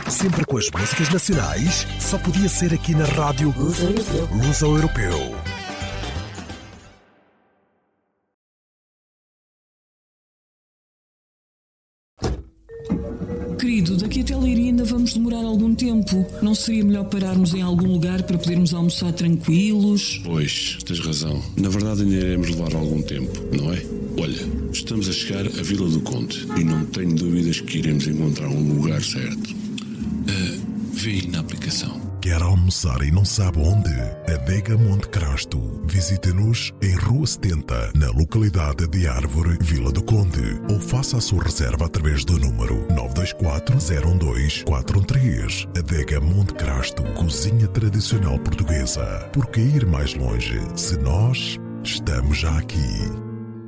Sempre com as músicas nacionais, só podia ser aqui na rádio Luso Europeu. Querido, daqui até Leiria ainda vamos demorar algum tempo. Não seria melhor pararmos em algum lugar para podermos almoçar tranquilos? Pois, tens razão. Na verdade ainda iremos levar algum tempo, não é? Olha, estamos a chegar à Vila do Conde e não tenho dúvidas que iremos encontrar um lugar certo. Vê aí na aplicação. Quer almoçar e não sabe onde? Adega Monte Crasto. Visite-nos em Rua 70, na localidade de Árvore, Vila do Conde. Ou faça a sua reserva através do número 924-012-413. Adega Monte Crasto. Cozinha tradicional portuguesa. Por que ir mais longe se nós estamos já aqui?